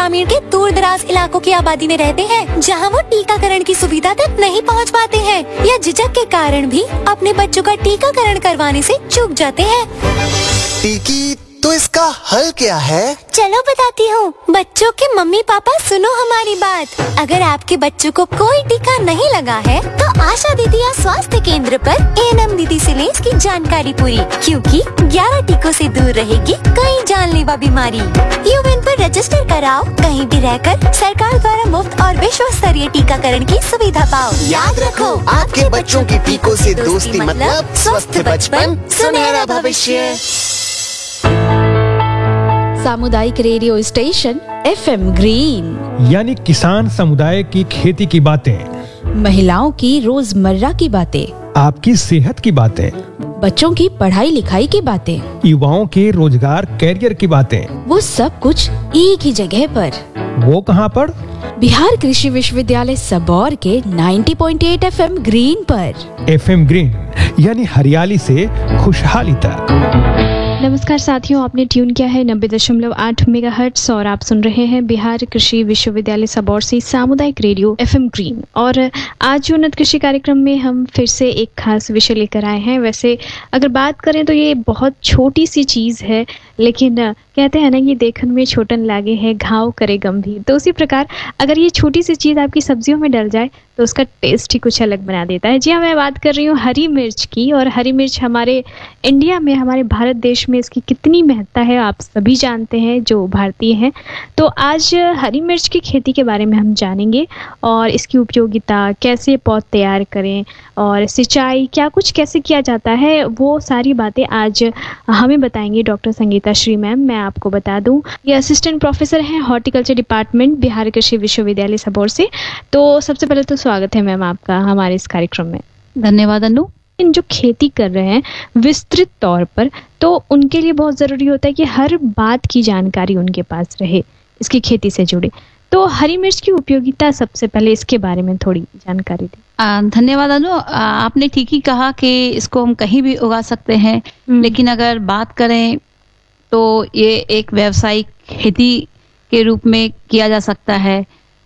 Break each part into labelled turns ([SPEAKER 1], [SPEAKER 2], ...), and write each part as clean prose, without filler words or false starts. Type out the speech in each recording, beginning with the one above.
[SPEAKER 1] ग्रामीण के दूर दराज इलाकों की आबादी में रहते हैं, जहां वो टीकाकरण की सुविधा तक नहीं पहुंच पाते हैं या झिझक के कारण भी अपने बच्चों का टीकाकरण करवाने से चूक जाते हैं।
[SPEAKER 2] टीकी, तो इसका हल क्या है?
[SPEAKER 1] चलो बताती हूँ। बच्चों के मम्मी पापा सुनो हमारी बात। अगर आपके बच्चों को कोई टीका नहीं लगा है तो आशा दीदी या स्वास्थ्य केंद्र पर एएनएम दीदी से लें इसकी जानकारी पूरी, क्योंकि 11 टीकों से दूर रहेगी कई जानलेवा बीमारी। यूएन पर रजिस्टर कराओ, कहीं भी रहकर सरकार द्वारा मुफ्त और विश्व स्तरीय टीकाकरण की सुविधा पाओ।
[SPEAKER 2] याद रखो, आपके बच्चों की टीकों से दोस्ती मतलब स्वस्थ बचपन, सुनहरा भविष्य।
[SPEAKER 3] सामुदायिक रेडियो स्टेशन एफएम ग्रीन,
[SPEAKER 4] यानी किसान समुदाय की खेती की बातें,
[SPEAKER 3] महिलाओं की रोजमर्रा की बातें,
[SPEAKER 4] आपकी सेहत की बातें,
[SPEAKER 3] बच्चों की पढ़ाई लिखाई की बातें,
[SPEAKER 4] युवाओं के रोजगार कैरियर की बातें,
[SPEAKER 3] वो सब कुछ एक ही जगह पर।
[SPEAKER 4] वो कहाँ पर?
[SPEAKER 3] बिहार कृषि विश्वविद्यालय सबौर के 90.8 एफएम ग्रीन पर।
[SPEAKER 4] एफएम ग्रीन यानी हरियाली से खुशहाली तक।
[SPEAKER 5] नमस्कार साथियों, आपने ट्यून किया है 90.8 मेगाहर्ट्ज और आप सुन रहे हैं बिहार कृषि विश्वविद्यालय सबौर से सामुदायिक रेडियो एफएम ग्रीन। और आज उन्नत कृषि कार्यक्रम में हम फिर से एक खास विषय लेकर आए हैं। वैसे अगर बात करें तो ये बहुत छोटी सी चीज़ है, लेकिन कहते हैं ना कि देखन में छोटन लागे है घाव करे गंभीर। तो उसी प्रकार अगर ये छोटी सी चीज़ आपकी सब्जियों में डल जाए तो उसका टेस्ट ही कुछ अलग बना देता है। जी हाँ, मैं बात कर रही हूँ हरी मिर्च की। और हरी मिर्च हमारे इंडिया में, हमारे भारत देश में इसकी कितनी महत्ता है आप सभी जानते हैं जो भारतीय हैं। तो आज हरी मिर्च की खेती के बारे में हम जानेंगे और इसकी उपयोगिता, कैसे पौध तैयार करें और सिंचाई क्या कुछ कैसे किया जाता है, वो सारी बातें आज हमें बताएंगे डॉक्टर संगीता श्री मैम। मैं आपको बता दूं, ये असिस्टेंट प्रोफेसर हैं हॉर्टिकल्चर डिपार्टमेंट बिहार कृषि विश्वविद्यालय सबौर से। तो सबसे पहले तो स्वागत है मैम आपका हमारे इस कार्यक्रम में।
[SPEAKER 6] धन्यवाद अनु।
[SPEAKER 5] इन जो खेती कर रहे हैं विस्तृत तौर पर, तो उनके लिए बहुत ज़रूरी होता है कि हर बात की जानकारी उनके पास रहे इसकी खेती से जुड़े। तो हरी मिर्च की उपयोगिता, सबसे पहले इसके बारे में थोड़ी जानकारी दें।
[SPEAKER 6] धन्यवाद अनु। आपने ठीक ही कहा कि इसको हम कहीं भी उगा सकते हैं, लेकिन अगर बात करें तो ये एक व्यावसायिक खेती के रूप में किया जा सकता है।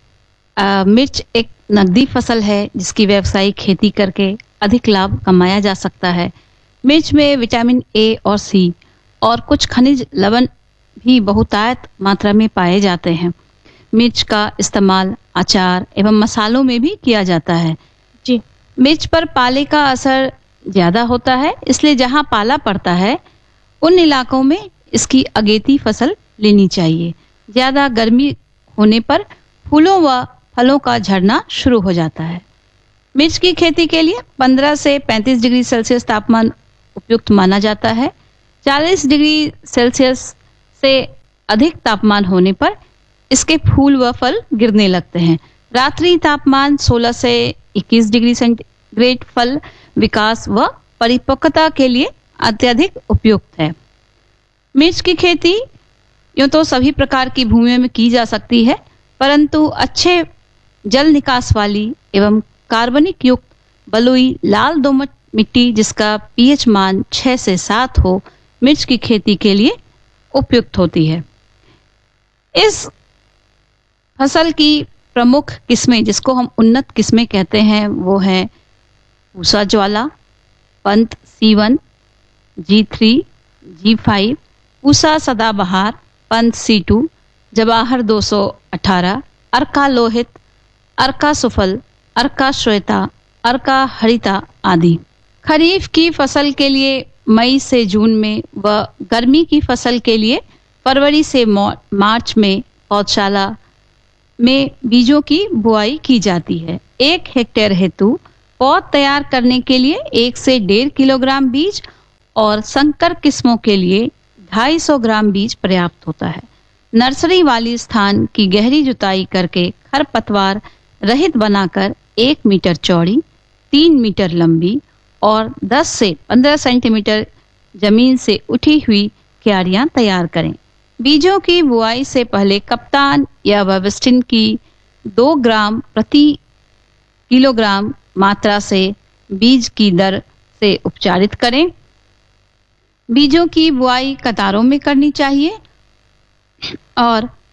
[SPEAKER 6] मिर्च एक नकदी फसल है जिसकी व्यावसायिक खेती करके अधिक लाभ कमाया जा सकता है। मिर्च में विटामिन ए और सी और कुछ खनिज लवण भी बहुतायत मात्रा में पाए जाते हैं। मिर्च का इस्तेमाल अचार एवं मसालों में भी किया जाता है।
[SPEAKER 5] जी,
[SPEAKER 6] मिर्च पर पाले का असर ज्यादा होता है, इसलिए जहां पाला पड़ता है उन इलाकों में इसकी अगेती फसल लेनी चाहिए। ज्यादा गर्मी होने पर फूलों व फलों का झड़ना शुरू हो जाता है। मिर्च की खेती के लिए 15 से 35 डिग्री सेल्सियस तापमान उपयुक्त माना जाता है। 40 डिग्री सेल्सियस से अधिक तापमान होने पर इसके फूल व फल गिरने लगते हैं। रात्रि तापमान 16 से 21 डिग्री सेंटीग्रेड फल विकास व परिपक्वता के लिए अत्यधिक उपयुक्त है। मिर्च की खेती यूं तो सभी प्रकार की भूमियों में की जा सकती है, परंतु अच्छे जल निकास वाली एवं कार्बनिक युक्त बलुई लाल दोमट मिट्टी जिसका पीएच मान 6 से 7 हो, मिर्च की खेती के लिए उपयुक्त होती है। इस फसल की प्रमुख किस्में जिसको हम उन्नत किस्में कहते हैं वो है पूसा ज्वाला, Pant C1, G3, G5, Pusa सदाबहार, पंत C2, जवाहर 218, अर्का लोहित, अर्का सुफल, अर्का श्वेता, अर्का हरिता आदि। खरीफ की फसल के लिए मई से जून में व गर्मी की फसल के लिए फरवरी से मार्च में पौधशाला में बीजों की बुआई की जाती है। 1 हेक्टेयर हेतु पौध तैयार करने के लिए 1 से 1.5 किलोग्राम बीज और संकर किस्मों के लिए 250 ग्राम बीज पर्याप्त होता है। नर्सरी वाली स्थान की गहरी जुताई करके खरपतवार रहित बनाकर 1 मीटर चौड़ी, 3 मीटर लंबी और 10 से 15 सेंटीमीटर जमीन से उठी हुई क्यारियां तैयार करें। बीजों की बुआई से पहले कप्तान या वेबस्टिन की 2 ग्राम प्रति किलोग्राम मात्रा से बीज की दर से उपचारित करें। बीजों की बुआई कतारों में करनी चाहिए और